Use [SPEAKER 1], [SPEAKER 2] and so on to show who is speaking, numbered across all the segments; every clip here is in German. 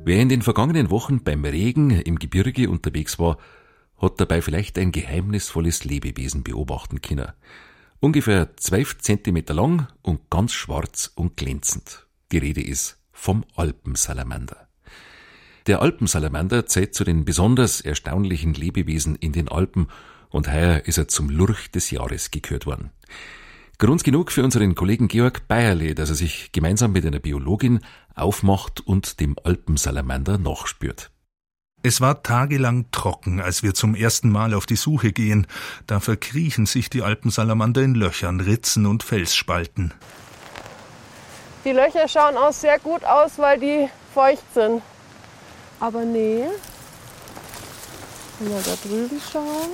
[SPEAKER 1] Wer in den vergangenen Wochen beim Regen im Gebirge unterwegs war, hat dabei vielleicht ein geheimnisvolles Lebewesen beobachten können. Ungefähr 12 Zentimeter lang und ganz schwarz und glänzend. Die Rede ist vom Alpensalamander. Der Alpensalamander zählt zu den besonders erstaunlichen Lebewesen in den Alpen und heuer ist er zum Lurch des Jahres gekürt worden. Grund genug für unseren Kollegen Georg Bayerle, dass er sich gemeinsam mit einer Biologin aufmacht und dem Alpensalamander nachspürt.
[SPEAKER 2] Es war tagelang trocken, als wir zum ersten Mal auf die Suche gehen. Da verkriechen sich die Alpensalamander in Löchern, Ritzen und Felsspalten.
[SPEAKER 3] Die Löcher schauen auch sehr gut aus, weil die feucht sind. Aber nee, wenn wir da drüben schauen.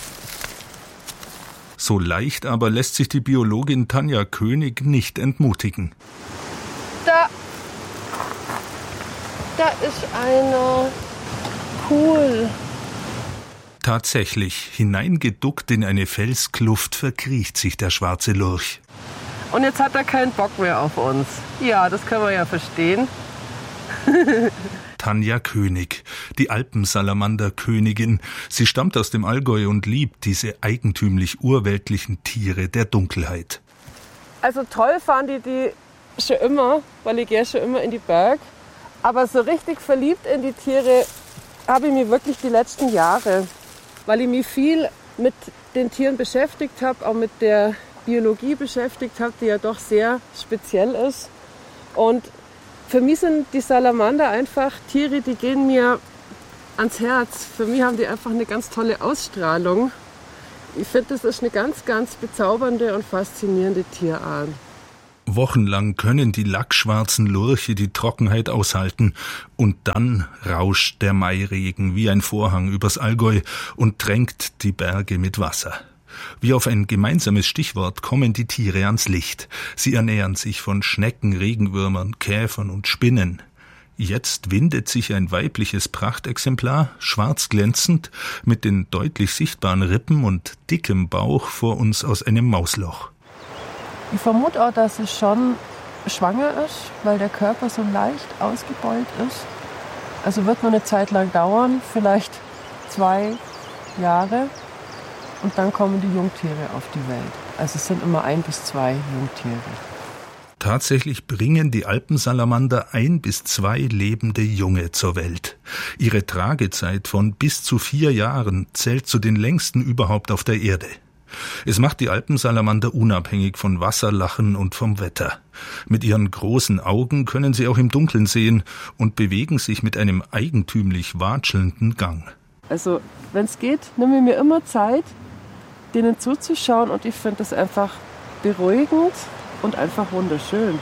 [SPEAKER 2] So leicht aber lässt sich die Biologin Tanja König nicht entmutigen.
[SPEAKER 3] Da ist einer. Cool.
[SPEAKER 2] Tatsächlich, hineingeduckt in eine Felskluft verkriecht sich der schwarze Lurch.
[SPEAKER 3] Und jetzt hat er keinen Bock mehr auf uns. Ja, das können wir ja verstehen.
[SPEAKER 2] Tanja König, die Alpensalamander-Königin. Sie stammt aus dem Allgäu und liebt diese eigentümlich urweltlichen Tiere der Dunkelheit.
[SPEAKER 3] Also toll fand ich die schon immer, weil ich gehe schon immer in die Berge. Aber so richtig verliebt in die Tiere habe ich mich wirklich die letzten Jahre, weil ich mich viel mit den Tieren beschäftigt habe, auch mit der Biologie beschäftigt habe, die ja doch sehr speziell ist. Und für mich sind die Salamander einfach Tiere, die gehen mir ans Herz. Für mich haben die einfach eine ganz tolle Ausstrahlung. Ich finde, das ist eine ganz, ganz bezaubernde und faszinierende Tierart.
[SPEAKER 2] Wochenlang können die lackschwarzen Lurche die Trockenheit aushalten. Und dann rauscht der Mairegen wie ein Vorhang übers Allgäu und tränkt die Berge mit Wasser. Wie auf ein gemeinsames Stichwort kommen die Tiere ans Licht. Sie ernähren sich von Schnecken, Regenwürmern, Käfern und Spinnen. Jetzt windet sich ein weibliches Prachtexemplar, schwarz glänzend, mit den deutlich sichtbaren Rippen und dickem Bauch vor uns aus einem Mausloch.
[SPEAKER 3] Ich vermute auch, dass es schon schwanger ist, weil der Körper so leicht ausgebeult ist. Also wird nur eine Zeit lang dauern, vielleicht 2 Jahre. Und dann kommen die Jungtiere auf die Welt. Also es sind immer 1 bis 2 Jungtiere.
[SPEAKER 2] Tatsächlich bringen die Alpensalamander 1 bis 2 lebende Junge zur Welt. Ihre Tragezeit von bis zu 4 Jahren zählt zu den längsten überhaupt auf der Erde. Es macht die Alpensalamander unabhängig von Wasserlachen und vom Wetter. Mit ihren großen Augen können sie auch im Dunkeln sehen und bewegen sich mit einem eigentümlich watschelnden Gang.
[SPEAKER 3] Also, wenn es geht, nehme ich mir immer Zeit, denen zuzuschauen und ich finde das einfach beruhigend und einfach wunderschön.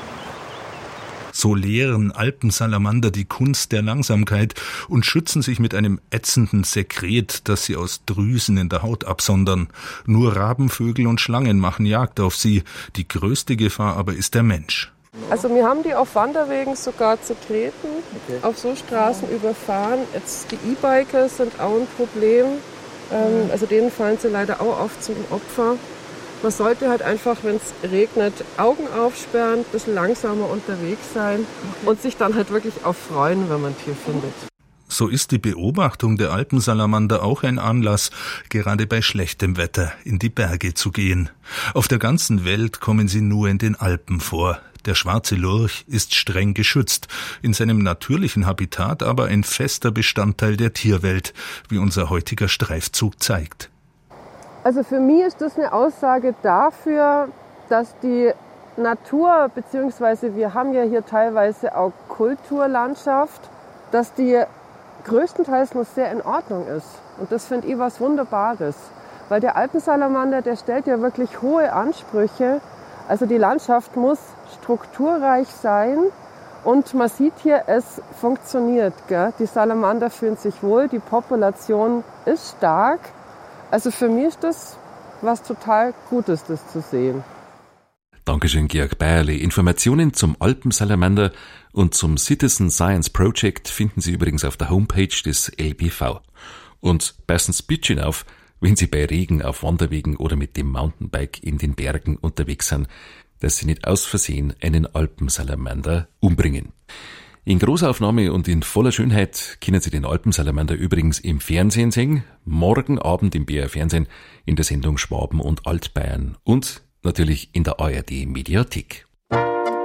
[SPEAKER 2] So lehren Alpensalamander die Kunst der Langsamkeit und schützen sich mit einem ätzenden Sekret, das sie aus Drüsen in der Haut absondern. Nur Rabenvögel und Schlangen machen Jagd auf sie. Die größte Gefahr aber ist der Mensch.
[SPEAKER 3] Also wir haben die auf Wanderwegen sogar zertreten, auf so Straßen überfahren. Jetzt die E-Biker sind auch ein Problem. Also denen fallen sie leider auch oft zum Opfer. Man sollte halt einfach, wenn es regnet, Augen aufsperren, ein bisschen langsamer unterwegs sein und sich dann halt wirklich auch freuen, wenn man ein Tier findet.
[SPEAKER 2] So ist die Beobachtung der Alpensalamander auch ein Anlass, gerade bei schlechtem Wetter in die Berge zu gehen. Auf der ganzen Welt kommen sie nur in den Alpen vor. Der schwarze Lurch ist streng geschützt, in seinem natürlichen Habitat aber ein fester Bestandteil der Tierwelt, wie unser heutiger Streifzug zeigt.
[SPEAKER 3] Also für mich ist das eine Aussage dafür, dass die Natur, beziehungsweise wir haben ja hier teilweise auch Kulturlandschaft, dass die größtenteils noch sehr in Ordnung ist. Und das finde ich was Wunderbares. Weil der Alpensalamander, der stellt ja wirklich hohe Ansprüche. Also die Landschaft muss strukturreich sein und man sieht hier, es funktioniert. Gell? Die Salamander fühlen sich wohl, die Population ist stark. Also für mich ist das was total Gutes, das zu sehen.
[SPEAKER 1] Dankeschön, Georg Bayerle. Informationen zum Alpensalamander und zum Citizen Science Project finden Sie übrigens auf der Homepage des LBV. Und passens Bütchen auf, wenn Sie bei Regen auf Wanderwegen oder mit dem Mountainbike in den Bergen unterwegs sind, dass Sie nicht aus Versehen einen Alpensalamander umbringen. In Großaufnahme und in voller Schönheit können Sie den Alpensalamander übrigens im Fernsehen sehen, morgen Abend im BR Fernsehen in der Sendung Schwaben und Altbayern und natürlich in der ARD Mediathek.